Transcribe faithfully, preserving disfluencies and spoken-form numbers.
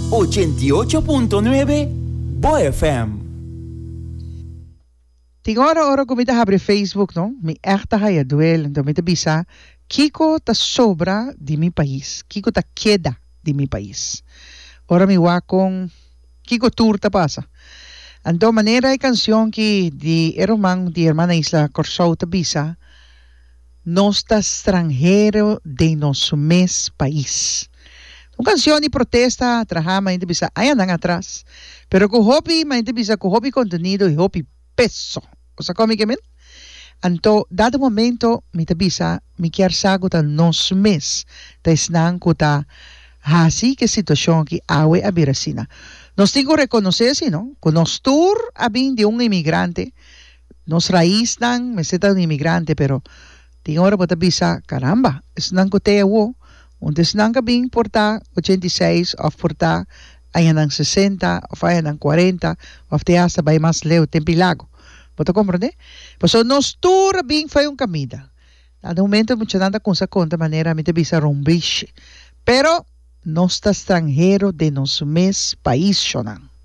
ochenta y ocho punto nueve Bo F M. Tingora ora kumita abre Facebook, no? Mi erta haya duel, então me bisa. Kiko ta sobra de mi país. Kiko ta queda de mi país. Ora mi wa com Kiko tour ta pasa. Então maneira e canção que de Eromang de Hermana Isla Corsou ta bisa. Nos ta estrangeiro de nosso mes país. Uma canção de protesta, trahama, ainda bisa, ayan nang atrás. Pero com hobby, ainda bisa, com hobby contenido e hobby peso. O sa como que men? Anto, dado momento, mi tabisa, mi kiar sago ta nos mes, ta isnang ko ta hasi ke sitwasyon ki awe abirasina. Nos tingo reconocer si, no? Con nos tour abin de un inmigrante, nos raíz nang, meseta un inmigrante, pero tingo ora po tabisa, caramba, isnang ko te awo, onde isnang ka bing porta ochenta y seis, of porta ayan ng sesenta, of ayan ng cuarenta, of te asa bay mas leo tempilago. ¿Puedo comprender? Pues nos tour bing fue un camida. Al momento mucha nada con esa conta manera me te visa rombiche. Pero no está extranjero de nos mes país shonan.